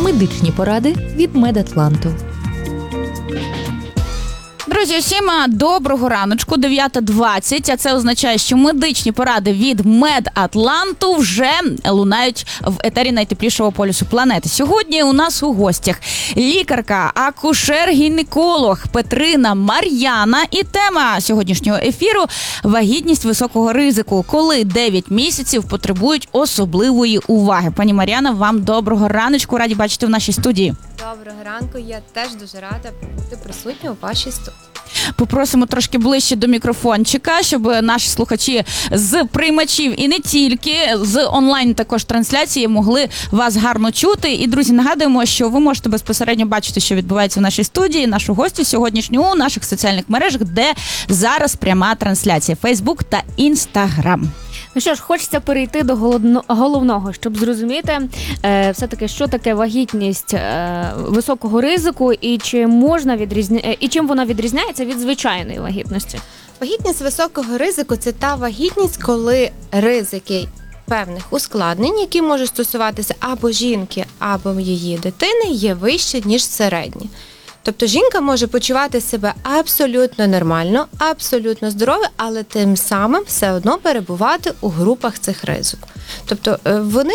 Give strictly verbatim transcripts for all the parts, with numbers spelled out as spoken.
Медичні поради від Медатланту. Друзі, усім доброго раночку, дев'ята двадцять, а це означає, що медичні поради від Медатланту вже лунають в етері найтеплішого полюсу планети. Сьогодні у нас у гостях лікарка, акушер-гінеколог Петрина Мар'яна і тема сьогоднішнього ефіру – вагітність високого ризику, коли дев'ять місяців потребують особливої уваги. Пані Мар'яна, вам доброго раночку, раді бачити в нашій студії. Доброго ранку, я теж дуже рада бути присутня у вашій студії. Попросимо трошки ближче до мікрофончика, щоб наші слухачі з приймачів і не тільки, з онлайн також трансляції могли вас гарно чути. І, друзі, нагадуємо, що ви можете безпосередньо бачити, що відбувається в нашій студії, нашу гостю сьогоднішню у наших соціальних мережах, де зараз пряма трансляція – Фейсбук та Інстаграм. Ну що ж, хочеться перейти до головного, щоб зрозуміти е, все-таки, що таке вагітність е, високого ризику і чи можна відрізня... і чим вона відрізняється від звичайної вагітності. Вагітність високого ризику – це та вагітність, коли ризики певних ускладнень, які можуть стосуватися або жінки, або її дитини, є вище, ніж середні. Тобто жінка може почувати себе абсолютно нормально, абсолютно здорове, але тим самим все одно перебувати у групах цих ризику. Тобто вони,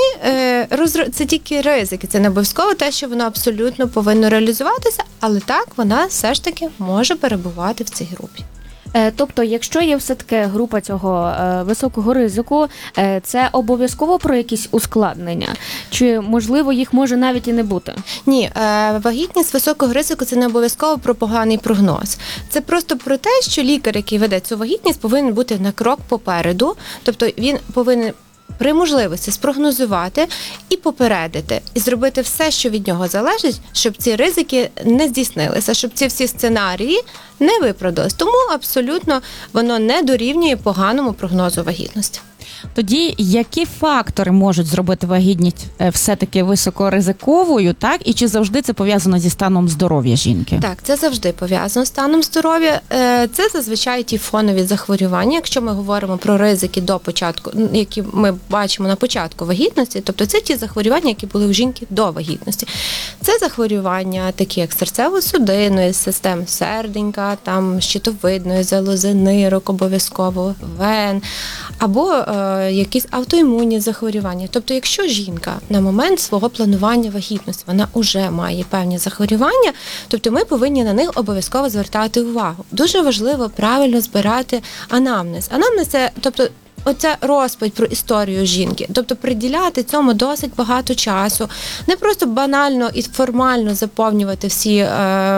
це тільки ризики, це не обов'язково те, що воно абсолютно повинно реалізуватися, але так, вона все ж таки може перебувати в цій групі. Тобто, якщо є все-таки група цього е, високого ризику, е, це обов'язково про якісь ускладнення? Чи, можливо, їх може навіть і не бути? Ні, е, вагітність високого ризику – це не обов'язково про поганий прогноз. Це просто про те, що лікар, який веде цю вагітність, повинен бути на крок попереду, тобто він повинен при можливості спрогнозувати і попередити, і зробити все, що від нього залежить, щоб ці ризики не здійснилися, щоб ці всі сценарії не виправдались. Тому абсолютно воно не дорівнює поганому прогнозу вагітності. Тоді які фактори можуть зробити вагітність все-таки високоризиковою, так? І чи завжди це пов'язано зі станом здоров'я жінки? Так, це завжди пов'язано з станом здоров'я. Це зазвичай ті фонові захворювання, якщо ми говоримо про ризики до початку, які ми бачимо на початку вагітності, тобто це ті захворювання, які були у жінки до вагітності. Це захворювання такі, як серцево-судинної системи, серденька, там щитовидної залози, нирок обов'язково, вен, або е, якісь автоімунні захворювання. Тобто, якщо жінка на момент свого планування вагітності, вона вже має певні захворювання, тобто ми повинні на них обов'язково звертати увагу. Дуже важливо правильно збирати анамнез. Анамнез – це, тобто, оця розповідь про історію жінки, тобто приділяти цьому досить багато часу, не просто банально і формально заповнювати всі е,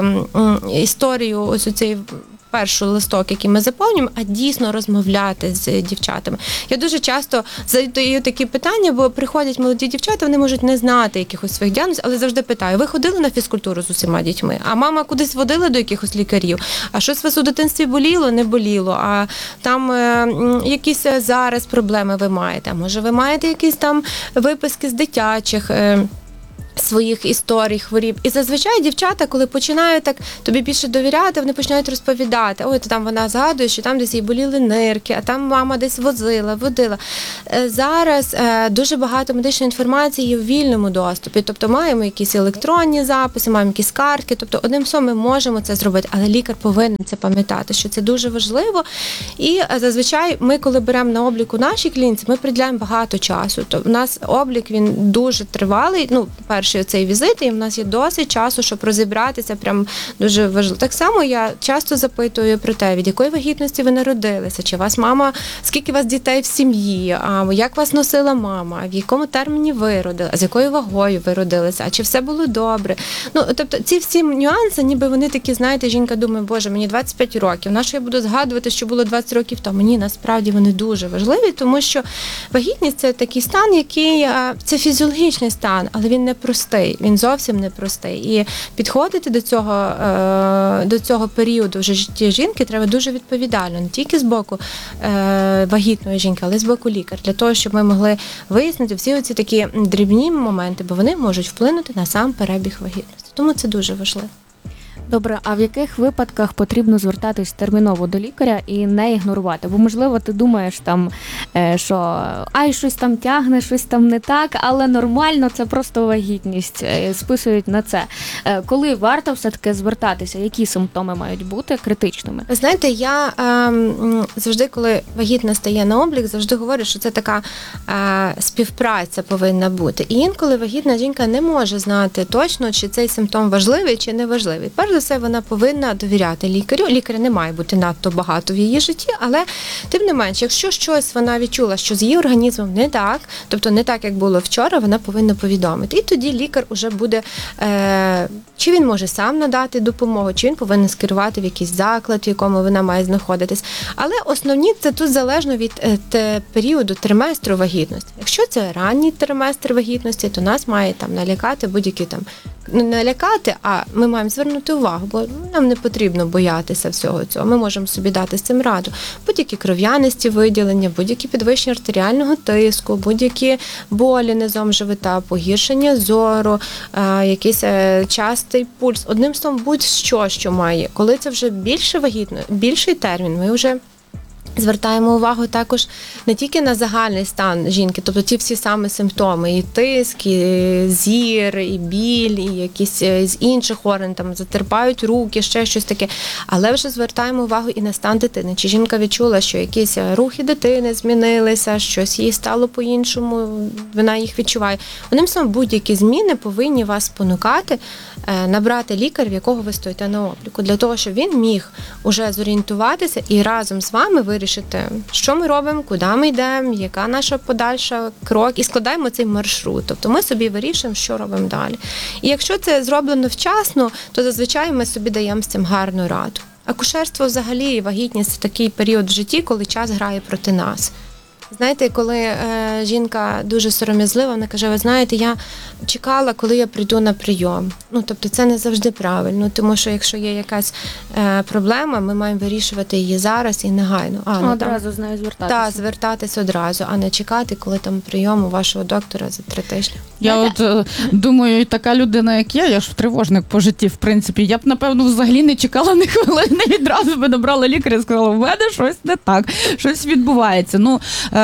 е, історію, ось оцей перший листок, який ми заповнюємо, а дійсно розмовляти з дівчатами. Я дуже часто задаю такі питання, бо приходять молоді дівчата, вони можуть не знати якихось своїх діагнозів, але завжди питаю: ви ходили на фізкультуру з усіма дітьми? А мама кудись водила до якихось лікарів? А щось у вас у дитинстві боліло? Не боліло? А там е, якісь зараз проблеми ви маєте? А може ви маєте якісь там виписки з дитячих е, своїх історій, хворіб. І зазвичай дівчата, коли починають так тобі більше довіряти, вони починають розповідати. Ой, то там вона згадує, що там десь їй боліли нирки, а там мама десь возила, водила. Зараз дуже багато медичної інформації є в вільному доступі. Тобто маємо якісь електронні записи, маємо якісь картки. Тобто одним словом ми можемо це зробити, але лікар повинен це пам'ятати, що це дуже важливо. І зазвичай ми, коли беремо на облік у нашій клініці, ми приділяємо багато часу. Тобто у нас облік, він дуже тривалий, ну, перший цей візит, і в нас є досить часу, щоб розібратися, прям дуже важливо. Так само я часто запитую про те, від якої вагітності ви народилися, чи у вас мама, скільки у вас дітей в сім'ї, а як вас носила мама, в якому терміні ви родили, а з якою вагою ви родилися, а чи все було добре. Ну, тобто ці всі нюанси, ніби вони такі, знаєте, жінка думає: боже, мені двадцять п'ять років, на що я буду згадувати, що було двадцять років тому? Ні, насправді вони дуже важливі, тому що вагітність – це такий стан, який, це фізіологічний стан, але він не простий, він зовсім не простий. І підходити до цього, до цього періоду вже життя жінки треба дуже відповідально, не тільки з боку вагітної жінки, але й з боку лікаря, для того, щоб ми могли вияснити всі оці такі дрібні моменти, бо вони можуть вплинути на сам перебіг вагітності. Тому це дуже важливо. Добре, а в яких випадках потрібно звертатись терміново до лікаря і не ігнорувати? Бо, можливо, ти думаєш там, е, що ай, щось там тягне, щось там не так, але нормально, це просто вагітність, е, списують на це. Е, Коли варто все-таки звертатися? Які симптоми мають бути критичними? Ви знаєте, я ем, завжди, коли вагітна стає на облік, завжди говорю, що це така е, співпраця повинна бути. І інколи вагітна жінка не може знати точно, чи цей симптом важливий, чи не важливий. Перш за все, вона повинна довіряти лікарю. Лікаря не має бути надто багато в її житті, але тим не менш, якщо щось вона відчула, що з її організмом не так, тобто не так, як було вчора, вона повинна повідомити. І тоді лікар уже буде, е, чи він може сам надати допомогу, чи він повинен скерувати в якийсь заклад, в якому вона має знаходитись. Але основні, це тут залежно від е, те, періоду триместру вагітності. Якщо це ранній триместр вагітності, то нас має там налякати будь-які там, не налякати, а ми маємо звернути увагу, бо нам не потрібно боятися всього цього. Ми можемо собі дати з цим раду. Будь-які кров'янисті виділення, будь-які підвищення артеріального тиску, будь-які болі низом живота, погіршення зору, е, якийсь е, частий пульс. Одним словом, будь-що, що має. Коли це вже більше вагітно, більший термін, ми вже звертаємо увагу також не тільки на загальний стан жінки, тобто ті всі саме симптоми, і тиск, і зір, і біль, і якісь з інших органів, там затерпають руки, ще щось таке. Але вже звертаємо увагу і на стан дитини. Чи жінка відчула, що якісь рухи дитини змінилися, щось їй стало по-іншому, вона їх відчуває. Одним словом, будь-які зміни повинні вас спонукати набрати лікаря, в якого ви стоїте на обліку, для того, щоб він міг уже зорієнтуватися і разом з вами вирішити, що ми робимо, куди ми йдемо, яка наша подальша крок, і складаємо цей маршрут. Тобто ми собі вирішуємо, що робимо далі. І якщо це зроблено вчасно, то зазвичай ми собі даємо з цим гарну раду. Акушерство взагалі і вагітність – це такий період в житті, коли час грає проти нас. Знаєте, коли е, жінка дуже сором'язлива, вона каже, ви знаєте, я чекала, коли я прийду на прийом. Ну, тобто це не завжди правильно, тому що якщо є якась е, проблема, ми маємо вирішувати її зараз і негайно. А, ну, Одразу там, з нею звертатися. Так, звертатись одразу, а не чекати, коли там прийом у вашого доктора за три тижні. Я от е, думаю, і така людина, як я, я ж тривожник по житті, в принципі, я б, напевно, взагалі не чекала ні хвилини, відразу би набрала лікаря і сказала, в мене щось не так, щось відбувається. Ну, е,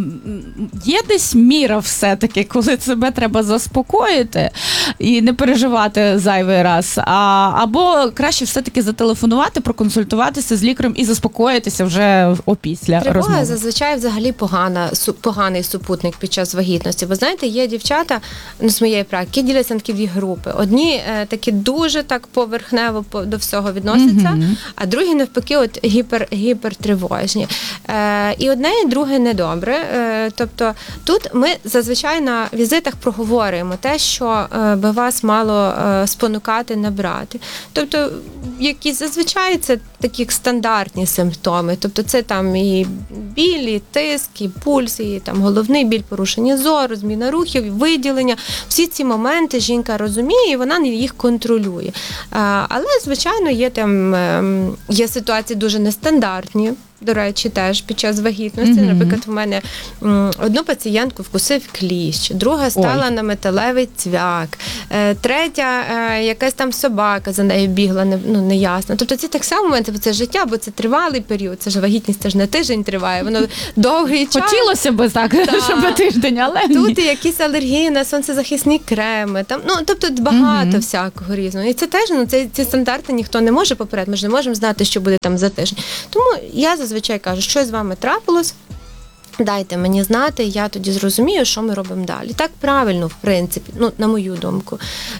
є десь міра все-таки, коли себе треба заспокоїти і не переживати зайвий раз, а, або краще все-таки зателефонувати, проконсультуватися з лікарем і заспокоїтися вже опісля Тривога розмови. зазвичай взагалі погана, су, поганий супутник під час вагітності. Ви знаєте, є дівчата, ну, з моєї практики, діляться на такі дві групи. Одні е, такі дуже так поверхнево по, до всього відносяться, Mm-hmm. а другі навпаки от гіпер, гіпертривожні. Е, і одне, і друге недобре. Е, тобто тут ми зазвичай на візитах проговорюємо те, що е, би вас мало е, спонукати набрати. Тобто, які зазвичай це такі стандартні симптоми. Тобто це там і біль, і тиск, і пульс, і там головний біль, порушення зору, зміна рухів, виділення. Всі ці моменти жінка розуміє, і вона їх контролює. А, але, звичайно, є там є ситуації дуже нестандартні. До речі, теж під час вагітності. Mm-hmm. Наприклад, в мене м, одну пацієнтку вкусив кліщ, друга стала Ой. на металевий цвяк, е, третя е, якась там собака за нею бігла, не, ну, неясно. Тобто це так само моменти, бо це життя, бо це тривалий період, це ж вагітність, це ж не тиждень триває, воно довгий час. Хотілося б так, та. щоб тиждень, але Тут ні. і якісь алергії на сонцезахисні креми, там, ну, тобто багато mm-hmm. всякого різного. І це теж, ну, це, ці стандарти ніхто не може поперед, ми ж не можемо знати, що буде там за тиждень. Тому я зазвичай кажу, що з вами трапилось, дайте мені знати, я тоді зрозумію, що ми робимо далі. Так правильно, в принципі, ну, на мою думку.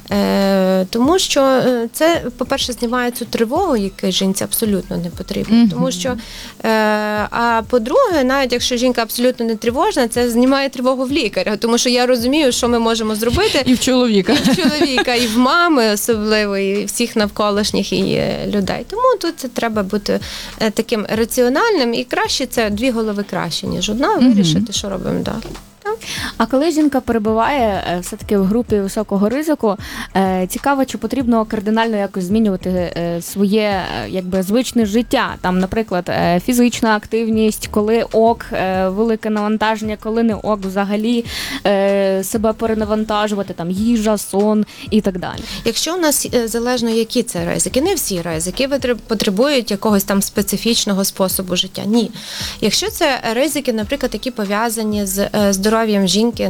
Е, тому що це, по-перше, знімає цю тривогу, яка жінці абсолютно не потрібна. Mm-hmm. Тому що, е, а по-друге, навіть якщо жінка абсолютно не тривожна, це знімає тривогу в лікаря, тому що я розумію, що ми можемо зробити. І в чоловіка. І в чоловіка, і в мами особливо, і всіх навколишніх і людей. Тому тут це треба бути таким раціональним, і краще це дві голови краще, ніж одна. Вирішити, mm-hmm. що робимо далі. Так? А коли жінка перебуває е, все-таки в групі високого ризику, е, цікаво, чи потрібно кардинально якось змінювати е, своє е, якби звичне життя. Там, наприклад, е, фізична активність, коли ок, е, велике навантаження, коли не ок, взагалі е, себе перенавантажувати, там їжа, сон і так далі. Якщо у нас е, залежно, які це ризики, не всі ризики витреб- потребують якогось там специфічного способу життя. Ні. Якщо це ризики, наприклад, які пов'язані з е, здоров'ям жінки,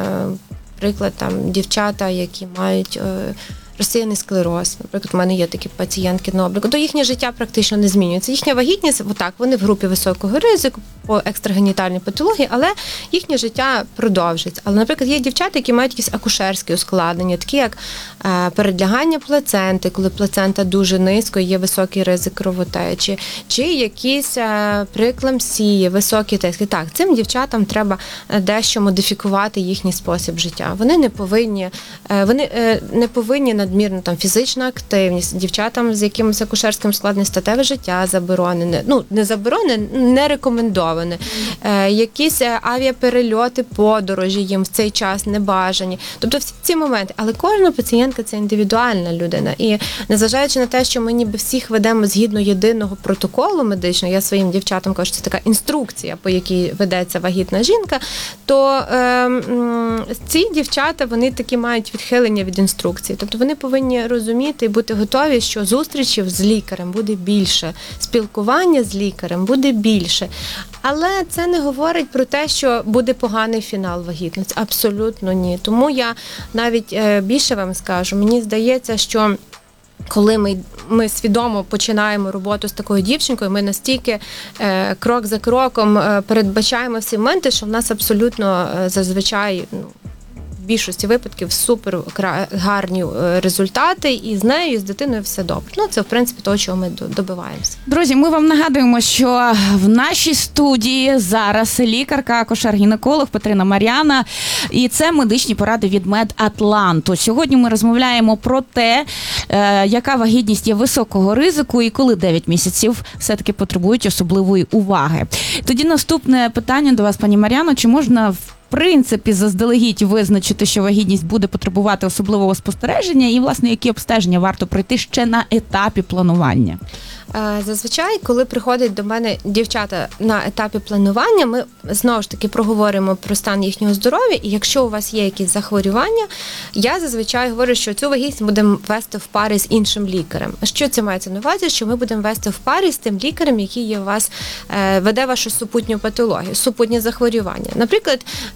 наприклад, там дівчата, які мають е, розсіяний склероз. Наприклад, у мене є такі пацієнтки на обліку, то їхнє життя практично не змінюється. Їхня вагітність, отак, вони в групі високого ризику по екстрагенітальній патології, але їхнє життя продовжиться. Але, наприклад, є дівчата, які мають якісь акушерські ускладнення, такі як е, передлягання плаценти, коли плацента дуже низько, є високий ризик кровотечі, чи якісь е, прикламсії, високі тиски. Так, цим дівчатам треба дещо модифікувати їхній спосіб життя. Вони не повинні, е, вони е, не повинні надмірно там фізична активність, дівчатам з якимось акушерським складним статеве життя заборонене, ну не заборонене, не рекомендоване. Е, якісь авіаперельоти, подорожі їм в цей час не бажані. Тобто всі ці моменти. Але кожна пацієнтка – це індивідуальна людина. І незважаючи на те, що ми ніби всіх ведемо згідно єдиного протоколу медичного, я своїм дівчатам кажу, що це така інструкція, по якій ведеться вагітна жінка, то е, м, ці дівчата, вони такі мають відхилення від інструкції. Тобто вони повинні розуміти і бути готові, що зустрічів з лікарем буде більше, спілкування з лікарем буде більше. Але це не говорить про те, що буде поганий фінал вагітності. Абсолютно ні. Тому я навіть е, більше вам скажу, мені здається, що коли ми, ми свідомо починаємо роботу з такою дівчинкою, ми настільки е, крок за кроком е, передбачаємо всі моменти, що в нас абсолютно е, зазвичай, ну, в більшості випадків супер гарні результати, і з нею, і з дитиною все добре. Ну, це, в принципі, того, чого ми добиваємося. Друзі, ми вам нагадуємо, що в нашій студії зараз лікарка, акушер-гінеколог Петрина Мар'яна, і це медичні поради від Медатланту. Сьогодні ми розмовляємо про те, яка вагітність є високого ризику і коли дев'ять місяців все-таки потребують особливої уваги. Тоді наступне питання до вас, пані Мар'яно, чи можна в В принципі, заздалегідь визначити, що вагітність буде потребувати особливого спостереження і, власне, які обстеження варто пройти ще на етапі планування? Зазвичай, коли приходять до мене дівчата на етапі планування, ми знову ж таки проговоримо про стан їхнього здоров'я, і якщо у вас є якісь захворювання, я зазвичай говорю, що цю вагітність будемо вести в парі з іншим лікарем. Що це мається на увазі? Що ми будемо вести в парі з тим лікарем, який є у вас, веде вашу супутню патологію, супутні захворювання. Наприклад,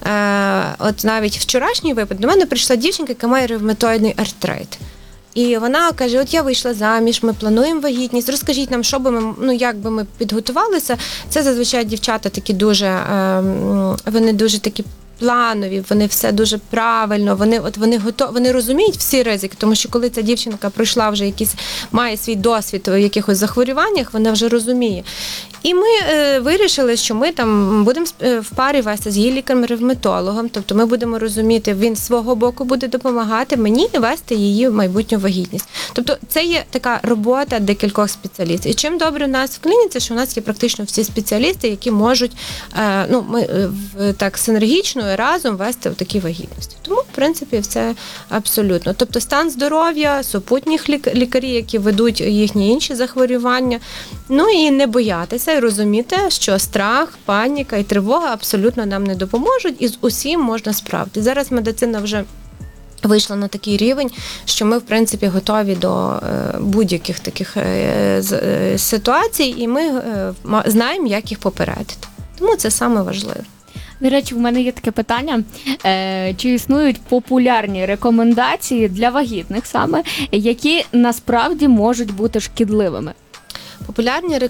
от навіть вчорашній випадок, до мене прийшла дівчинка, яка має ревматоїдний артрит. І вона каже, от я вийшла заміж, ми плануємо вагітність, розкажіть нам, що би ми, ну як би ми підготувалися. Це зазвичай дівчата такі дуже, вони дуже такі планові, вони все дуже правильно, вони от вони готові, вони розуміють всі ризики, тому що коли ця дівчинка пройшла вже якийсь, має свій досвід у якихось захворюваннях, вона вже розуміє. І ми е, вирішили, що ми там будемо в парі вести з її лікарем-ревматологом, тобто ми будемо розуміти, він з свого боку буде допомагати мені вести її майбутню вагітність. Тобто це є така робота декількох спеціалістів. І чим добре у нас в клініці, що у нас є практично всі спеціалісти, які можуть е, ну, ми, е, так синергічно і разом вести в такі вагітності. Тому, в принципі, все абсолютно. Тобто стан здоров'я, супутніх лікарі, які ведуть їхні інші захворювання, ну і не боятися, і розуміти, що страх, паніка і тривога абсолютно нам не допоможуть, і з усім можна справитися. Зараз медицина вже вийшла на такий рівень, що ми, в принципі, готові до е, будь-яких таких е, е, ситуацій, і ми е, знаємо, як їх попередити. Тому це саме важливе. До речі, в мене є таке питання, е, чи існують популярні рекомендації для вагітних саме, які насправді можуть бути шкідливими? Популярні